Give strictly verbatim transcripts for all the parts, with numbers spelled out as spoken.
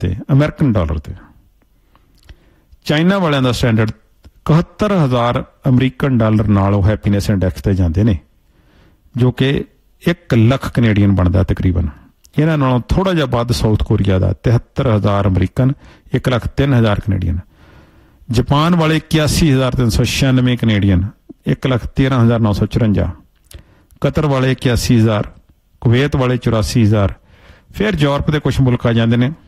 ਤੇ American dollar ਤੇ। China ਵਾਲਿਆਂ ਦਾ ਸਟੈਂਡਰਡ ਇਕਹੱਤਰ ਹਜ਼ਾਰ ਅਮਰੀਕਨ ਡਾਲਰ ਨਾਲ ਉਹ ਹੈਪੀਨੈਸ ਇੰਡੈਕਸ ਤੇ ਜਾਂਦੇ ਨੇ, ਜੋ ਕਿ ਇੱਕ ਲੱਖ ਕੈਨੇਡੀਅਨ ਬਣਦਾ ਤਕਰੀਬਨ। ਇਹਨਾਂ ਨਾਲੋਂ ਥੋੜ੍ਹਾ ਜਿਹਾ ਵੱਧ ਸਾਊਥ ਕੋਰੀਆ ਦਾ ਤਿਹੱਤਰ ਹਜ਼ਾਰ ਅਮਰੀਕਨ, ਇੱਕ ਲੱਖ ਤਿੰਨ ਹਜ਼ਾਰ ਕੈਨੇਡੀਅਨ। ਜਾਪਾਨ ਵਾਲੇ ਇਕਿਆਸੀ ਹਜ਼ਾਰ ਤਿੰਨ ਸੌ ਛਿਆਨਵੇਂ ਕੈਨੇਡੀਅਨ, ਇੱਕ ਲੱਖ ਤੇਰਾਂ ਹਜ਼ਾਰ ਨੌ ਸੌ ਚੁਰੰਜਾ। ਕਤਰ ਵਾਲੇ ਇਕਿਆਸੀ ਹਜ਼ਾਰ, ਕੁਵੈਤ ਵਾਲੇ ਚੁਰਾਸੀ ਹਜ਼ਾਰ। ਫਿਰ ਯੂਰਪ ਦੇ ਕੁਛ ਮੁਲਕ ਆ ਜਾਂਦੇ ਨੇ।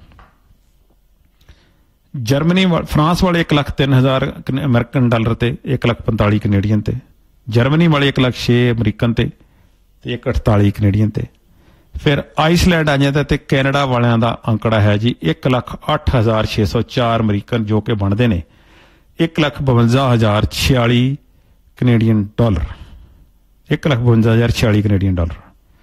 ਜਰਮਨੀ ਵਾ ਫਰਾਂਸ ਵਾਲੇ ਇੱਕ ਲੱਖ ਤਿੰਨ ਹਜ਼ਾਰ ਅਮਰੀਕਨ ਡਾਲਰ ਤੇ, ਇੱਕ ਲੱਖ ਪੰਤਾਲੀ ਕੈਨੇਡੀਅਨ ਤੇ। ਜਰਮਨੀ ਵਾਲੇ ਇੱਕ ਲੱਖ ਛੇ ਅਮਰੀਕਨ ਤੇ ਤੇ ਇੱਕ ਅਠਤਾਲੀ ਕੈਨੇਡੀਅਨ ਤੇ। ਫਿਰ ਆਈਸਲੈਂਡ ਆ ਜਾਂਦਾ ਤੇ ਕੈਨੇਡਾ ਵਾਲਿਆਂ ਦਾ ਅੰਕੜਾ ਹੈ ਜੀ ਇੱਕ ਲੱਖ ਅੱਠ ਹਜ਼ਾਰ ਛੇ ਸੌ ਚਾਰ ਅਮਰੀਕਨ, ਜੋ ਕਿ ਬਣਦੇ ਨੇ ਇੱਕ ਲੱਖ ਬਵੰਜਾ ਹਜ਼ਾਰ ਛਿਆਲੀ ਕੈਨੇਡੀਅਨ ਡਾਲਰ। ਇੱਕ ਲੱਖ ਬਵੰਜਾ ਹਜ਼ਾਰ ਛਿਆਲੀ ਕੈਨੇਡੀਅਨ ਡਾਲਰ।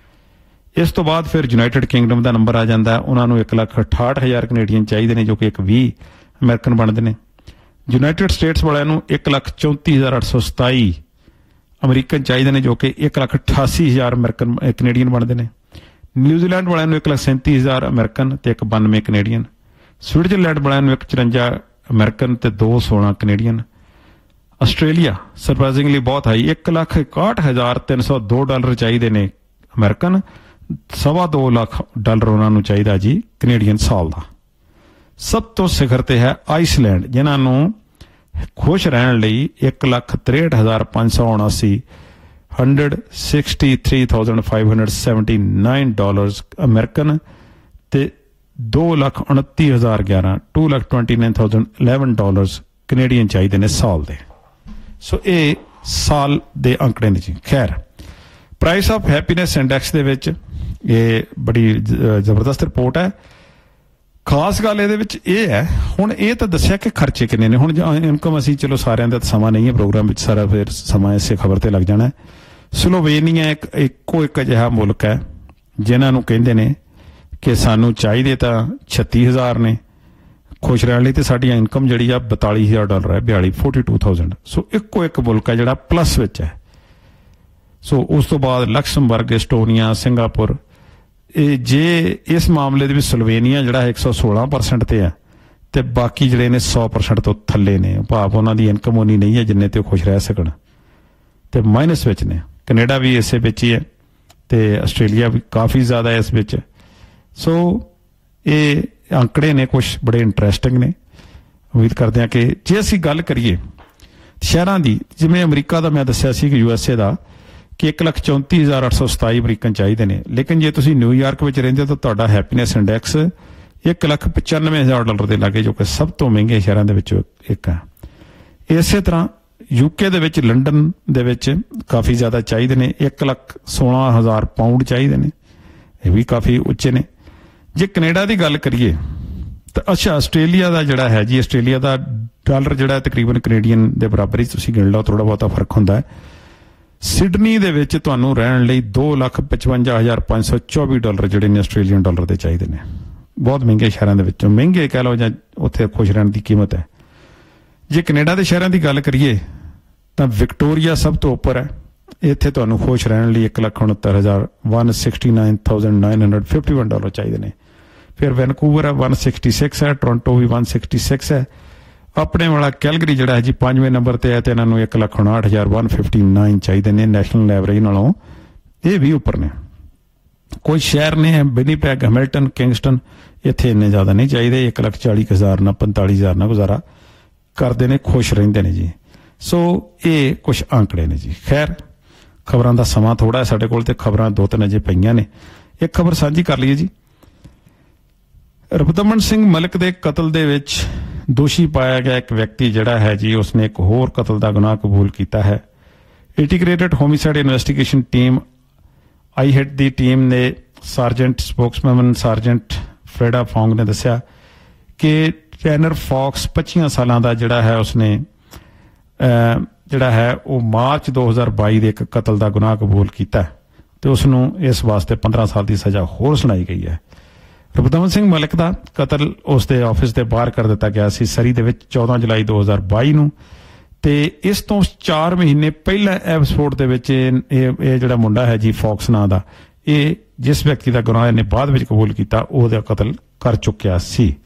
ਇਸ ਤੋਂ ਬਾਅਦ ਫਿਰ ਯੂਨਾਈਟਿਡ ਕਿੰਗਡਮ ਦਾ ਨੰਬਰ ਆ ਜਾਂਦਾ। ਉਹਨਾਂ ਨੂੰ ਇੱਕ ਲੱਖ ਅਠਾਹਠ ਹਜ਼ਾਰ ਕੈਨੇਡੀਅਨ ਚਾਹੀਦੇ ਨੇ, ਜੋ ਕਿ ਇੱਕ ਵੀਹ ਅਮਰੀਕਨ ਬਣਦੇ ਨੇ। ਯੂਨਾਈਟਿਡ ਸਟੇਟਸ ਵਾਲਿਆਂ ਨੂੰ ਇੱਕ ਲੱਖ ਚੌਂਤੀ ਹਜ਼ਾਰ ਅੱਠ ਸੌ ਸਤਾਈ ਅਮਰੀਕਨ ਚਾਹੀਦੇ ਨੇ, ਜੋ ਕਿ ਇੱਕ ਲੱਖ ਅਠਾਸੀ ਹਜ਼ਾਰ ਅਮਰੀਕਨ ਕੈਨੇਡੀਅਨ ਬਣਦੇ ਨੇ। ਨਿਊਜ਼ੀਲੈਂਡ ਵਾਲਿਆਂ ਨੂੰ ਇੱਕ ਲੱਖ ਸੈਂਤੀ ਹਜ਼ਾਰ ਅਮਰੀਕਨ ਤੇ ਇੱਕ ਬਾਨਵੇਂ ਕੈਨੇਡੀਅਨ। ਸਵਿਟਜ਼ਰਲੈਂਡ ਵਾਲਿਆਂ ਨੂੰ ਇੱਕ ਚੁਰੰਜਾ ਅਮਰੀਕਨ ਤੇ ਦੋ ਸੋਲਾਂ ਕੈਨੇਡੀਅਨ। ਆਸਟ੍ਰੇਲੀਆ ਸਰਪ੍ਰਾਈਜ਼ਿੰਗਲੀ ਬਹੁਤ ਹਾਈ, ਇੱਕ ਲੱਖ ਇਕਾਹਠ ਹਜ਼ਾਰ ਤਿੰਨ ਸੌ ਦੋ ਡਾਲਰ ਚਾਹੀਦੇ ਨੇ ਅਮਰੀਕਨ, ਸਵਾ ਦੋ ਲੱਖ ਡਾਲਰ ਉਹਨਾਂ ਨੂੰ ਚਾਹੀਦਾ ਜੀ ਕੈਨੇਡੀਅਨ ਸਾਲ ਦਾ। ਸਭ ਤੋਂ ਸਿਖਰ ਤੇ ਹੈ ਆਈਸਲੈਂਡ, ਜਿਨ੍ਹਾਂ ਨੂੰ ਖੁਸ਼ ਰਹਿਣ ਲਈ ਇੱਕ ਲੱਖ ਤਰੇਹਠ ਹਜ਼ਾਰ ਪੰਜ ਸੌ ਉਣਾਸੀ hundred sixty three thousand five hundred seventy nine dollars American ਤੇ ਦੋ ਲੱਖ ਉਨੱਤੀ ਹਜ਼ਾਰ ਗਿਆਰਾਂ to lakh twenty nine thousand eleven dollars Canadian ਚਾਹੀਦੇ ਨੇ ਸਾਲ ਦੇ। ਸੋ ਇਹ ਸਾਲ ਦੇ ਅੰਕੜੇ ਨੇ ਜੀ। ਖੈਰ, ਪ੍ਰਾਈਸ ਆਫ ਹੈਪੀਨੈਸ ਇੰਡੈਕਸ ਦੇ ਵਿੱਚ ਇਹ ਬੜੀ ਜ਼ਬਰਦਸਤ ਰਿਪੋਰਟ ਹੈ। ਖਾਸ ਗੱਲ ਇਹਦੇ ਵਿੱਚ ਇਹ ਹੈ, ਹੁਣ ਇਹ ਤਾਂ ਦੱਸਿਆ ਕਿ ਖਰਚੇ ਕਿੰਨੇ ਨੇ। ਹੁਣ ਇਨਕਮ ਅਸੀਂ ਚਲੋ ਸਾਰਿਆਂ ਦਾ ਸਮਾਂ ਨਹੀਂ ਹੈ ਪ੍ਰੋਗਰਾਮ ਵਿੱਚ ਸਾਰਾ, ਫਿਰ ਸਮਾਂ ਇਸੇ ਖਬਰ ਤੇ ਲੱਗ ਜਾਣਾ। ਸਲੋਵੇਨੀਆ ਇੱਕ ਇੱਕੋ ਇੱਕ ਅਜਿਹਾ ਮੁਲਕ ਹੈ ਜਿਨ੍ਹਾਂ ਨੂੰ ਕਹਿੰਦੇ ਨੇ ਕਿ ਸਾਨੂੰ ਚਾਹੀਦੇ ਤਾਂ ਛੱਤੀ ਹਜ਼ਾਰ ਨੇ ਖੁਸ਼ ਰਹਿਣ ਲਈ, ਤੇ ਸਾਡੀ ਇਨਕਮ ਜਿਹੜੀ ਆ ਬਤਾਲੀ ਹਜ਼ਾਰ ਡਾਲਰ ਹੈ, ਬਿਆਲੀ ਫੋਰਟੀ ਟੂ ਥਾਊਜੈਂਡ। ਸੋ ਇੱਕੋ ਇੱਕ ਮੁਲਕ ਹੈ ਜਿਹੜਾ ਪਲੱਸ ਵਿੱਚ ਹੈ। ਸੋ ਉਸ ਤੋਂ ਬਾਅਦ ਲਕਸਮਬਰਗ, ਐਸਟੋਨੀਆ, ਸਿੰਗਾਪੁਰ। ਇਹ ਜੇ ਇਸ ਮਾਮਲੇ ਦੇ ਵਿੱਚ ਸਲੋਵੇਨੀਆ ਜਿਹੜਾ ਇੱਕ ਸੌ ਸੋਲਾਂ ਪਰਸੈਂਟ ਤੇ ਹੈ, ਤੇ ਬਾਕੀ ਜਿਹੜੇ ਨੇ ਸੌ ਪਰਸੈਂਟ ਤੋਂ ਥੱਲੇ ਨੇ, ਭਾਵ ਉਹਨਾਂ ਦੀ ਇਨਕਮ ਉਨੀ ਨਹੀਂ ਹੈ ਜਿੰਨੇ ਤੇ ਉਹ ਖੁਸ਼ ਰਹਿ ਸਕਣ, ਤੇ ਮਾਈਨਸ ਵਿੱਚ ਨੇ। ਕੈਨੇਡਾ ਵੀ ਇਸੇ ਵਿੱਚ ਹੀ ਹੈ ਤੇ ਆਸਟ੍ਰੇਲੀਆ ਵੀ ਕਾਫੀ ਜ਼ਿਆਦਾ ਇਸ ਵਿੱਚ। ਸੋ ਇਹ ਅੰਕੜੇ ਨੇ ਕੁਛ ਬੜੇ ਇੰਟਰਸਟਿੰਗ ਨੇ। ਉਮੀਦ ਕਰਦੇ ਹਾਂ ਕਿ ਜੇ ਅਸੀਂ ਗੱਲ ਕਰੀਏ ਸ਼ਹਿਰਾਂ ਦੀ, ਜਿਵੇਂ ਅਮਰੀਕਾ ਦਾ ਮੈਂ ਦੱਸਿਆ ਸੀ ਕਿ ਯੂ ਐਸ ਏ ਦਾ ਕਿ ਇੱਕ ਲੱਖ ਚੌਂਤੀ ਹਜ਼ਾਰ ਅੱਠ ਸੌ ਸਤਾਈ ਅਮਰੀਕਨ ਚਾਹੀਦੇ ਨੇ, ਲੇਕਿਨ ਜੇ ਤੁਸੀਂ ਨਿਊਯਾਰਕ ਵਿੱਚ ਰਹਿੰਦੇ ਹੋ ਤਾਂ ਤੁਹਾਡਾ ਹੈਪੀਨੈਸ ਇੰਡੈਕਸ ਇੱਕ ਲੱਖ ਪਚਾਨਵੇਂ ਹਜ਼ਾਰ ਡਾਲਰ ਦੇ ਲਾਗੇ, ਜੋ ਕਿ ਸਭ ਤੋਂ ਮਹਿੰਗੇ ਸ਼ਹਿਰਾਂ ਦੇ ਵਿੱਚੋਂ ਇੱਕ ਹੈ। ਇਸੇ ਤਰ੍ਹਾਂ ਯੂਕੇ ਦੇ ਵਿੱਚ, ਲੰਡਨ ਦੇ ਵਿੱਚ ਕਾਫੀ ਜ਼ਿਆਦਾ ਚਾਹੀਦੇ ਨੇ, ਇੱਕ ਲੱਖ ਸੋਲਾਂ ਹਜ਼ਾਰ ਪਾਊਂਡ ਚਾਹੀਦੇ ਨੇ, ਇਹ ਵੀ ਕਾਫੀ ਉੱਚੇ ਨੇ। ਜੇ ਕੈਨੇਡਾ ਦੀ ਗੱਲ ਕਰੀਏ ਤਾਂ ਅੱਛਾ, ਆਸਟ੍ਰੇਲੀਆ ਦਾ ਜਿਹੜਾ ਹੈ ਜੀ, ਆਸਟ੍ਰੇਲੀਆ ਦਾ ਡਾਲਰ ਜਿਹੜਾ ਤਕਰੀਬਨ ਕੈਨੇਡੀਅਨ ਦੇ ਬਰਾਬਰ ਹੀ ਤੁਸੀਂ ਗਿਣ ਲਓ, ਥੋੜ੍ਹਾ ਬਹੁਤਾ ਫਰਕ ਹੁੰਦਾ ਹੈ। ਸਿਡਨੀ ਦੇ ਵਿੱਚ ਤੁਹਾਨੂੰ ਰਹਿਣ ਲਈ ਦੋ ਲੱਖ ਪਚਵੰਜਾ ਹਜ਼ਾਰ ਪੰਜ ਸੌ ਚੌਵੀ ਡਾਲਰ ਜਿਹੜੇ ਨੇ ਆਸਟ੍ਰੇਲੀਅਨ ਡਾਲਰ ਦੇ ਚਾਹੀਦੇ ਨੇ। ਬਹੁਤ ਮਹਿੰਗੇ ਸ਼ਹਿਰਾਂ ਦੇ ਵਿੱਚੋਂ, ਮਹਿੰਗੇ ਕਹਿ ਲਓ ਜਾਂ ਉੱਥੇ ਖੁਸ਼ ਰਹਿਣ ਦੀ ਕੀਮਤ ਹੈ। ਜੇ ਕੈਨੇਡਾ ਦੇ ਸ਼ਹਿਰਾਂ ਦੀ ਗੱਲ ਕਰੀਏ ਤਾਂ ਵਿਕਟੋਰੀਆ ਸਭ ਤੋਂ ਉੱਪਰ ਹੈ। ਇੱਥੇ ਤੁਹਾਨੂੰ ਖੁਸ਼ ਰਹਿਣ ਲਈ ਇੱਕ ਲੱਖ ਉਣਹੱਤਰ ਹਜ਼ਾਰ one sixty nine thousand nine hundred fifty one dollar ਚਾਹੀਦੇ ਨੇ। ਫਿਰ ਵੈਨਕੂਵਰ ਹੈ ਵਨ ਸਿਕਸਟੀ ਸਿਕਸ ਹੈ, ਟੋਰੰਟੋ ਵੀ ਵਨ ਸਿਕਸਟੀ ਸਿਕਸ ਹੈ। ਆਪਣੇ ਵਾਲਾ ਕੈਲਗਰੀ ਜਿਹੜਾ ਹੈ ਜੀ ਪੰਜਵੇਂ ਨੰਬਰ ਤੇ ਹੈ, ਤੇ ਇਹਨਾਂ ਨੂੰ ਇੱਕ ਲੱਖ ਉਣਾਹਠ ਹਜ਼ਾਰ ਵਨ ਫਿਫਟੀ ਨਾਈਨ ਚਾਹੀਦੇ ਨੇ। ਨੈਸ਼ਨਲ ਐਵਰੇਜ ਨਾਲੋਂ ਇਹ ਵੀ ਉੱਪਰ ਨੇ। ਕੋਈ ਸ਼ਹਿਰ ਨੇ ਵਿਨੀਪੈਗ, ਹੈਮਿਲਟਨ, ਕਿੰਗਸਟਨ, ਇੱਥੇ ਇੰਨੇ ਜ਼ਿਆਦਾ ਨਹੀਂ ਚਾਹੀਦੇ। ਇੱਕ ਲੱਖ ਚਾਲੀ ਹਜ਼ਾਰ ਨਾਲ ਪੰਤਾਲੀ ਹਜ਼ਾਰ ਨਾਲ ਗੁਜ਼ਾਰਾ ਕਰਦੇ ਨੇ, ਖੁਸ਼ ਰਹਿੰਦੇ ਨੇ ਜੀ। ਸੋ ਇਹ ਕੁਛ ਅੰਕੜੇ ਨੇ ਜੀ। ਖੈਰ, ਖਬਰਾਂ ਦਾ ਸਮਾਂ ਥੋੜਾ ਹੈ ਸਾਡੇ ਕੋਲ, ਤੇ ਖਬਰਾਂ ਦੋ ਤਿੰਨ ਅਜੇ ਪਈਆਂ ਨੇ। ਇੱਕ ਖਬਰ ਸਾਂਝੀ ਕਰ ਲਈਏ ਜੀ। ਰਬਦਮਨ ਸਿੰਘ ਮਲਿਕ ਦੇ ਕਤਲ ਦੇ ਵਿੱਚ ਦੋਸ਼ੀ ਪਾਇਆ ਗਿਆ ਇੱਕ ਵਿਅਕਤੀ ਜਿਹੜਾ ਹੈ ਜੀ, ਉਸਨੇ ਇੱਕ ਹੋਰ ਕਤਲ ਦਾ ਗੁਨਾਹ ਕਬੂਲ ਕੀਤਾ ਹੈ। Integrated homicide investigation team I had the team ਨੇ ਸਾਰਜੈਂਟ ਸਪੋਕਸਮੈਨ ਸਾਰਜੈਂਟ ਫਰੇਡਾ ਫੋਂਗ ਨੇ ਦੱਸਿਆ ਕਿ ਟੈਨਰ ਫੌਕਸ ਪੱਚੀਆਂ ਸਾਲਾਂ ਦਾ ਜਿਹੜਾ ਹੈ, ਉਸਨੇ ਜਿਹੜਾ ਹੈ ਉਹ ਮਾਰਚ ਦੋ ਹਜ਼ਾਰ ਬਾਈ ਦੇ ਇੱਕ ਕਤਲ ਦਾ ਗੁਨਾਹ ਕਬੂਲ ਕੀਤਾ ਤੇ ਉਸਨੂੰ ਇਸ ਵਾਸਤੇ ਪੰਦਰਾਂ ਸਾਲ ਦੀ ਸਜ਼ਾ ਹੋਰ ਸੁਣਾਈ ਗਈ ਹੈ। ਰਬਦਮਨ ਸਿੰਘ ਮਲਿਕ ਦਾ ਕਤਲ ਉਸ ਦੇ ਆਫਿਸ ਦੇ ਬਾਹਰ ਕਰ ਦਿੱਤਾ ਗਿਆ ਸੀ ਸਰੀ ਦੇ ਵਿੱਚ ਚੌਦਾਂ ਜੁਲਾਈ ਦੋ ਹਜ਼ਾਰ ਬਾਈ ਨੂੰ, ਤੇ ਇਸ ਤੋਂ ਚਾਰ ਮਹੀਨੇ ਪਹਿਲਾਂ ਐਬਸਫੋਰਡ ਦੇ ਵਿੱਚ ਇਹ ਇਹ ਜਿਹੜਾ ਮੁੰਡਾ ਹੈ ਜੀ ਫੌਕਸ ਨਾਂ ਦਾ, ਇਹ ਜਿਸ ਵਿਅਕਤੀ ਦਾ ਗੁਨਾਹ ਇਹਨੇ ਬਾਅਦ ਵਿੱਚ ਕਬੂਲ ਕੀਤਾ ਉਹਦਾ ਕਤਲ ਕਰ ਚੁੱਕਿਆ ਸੀ।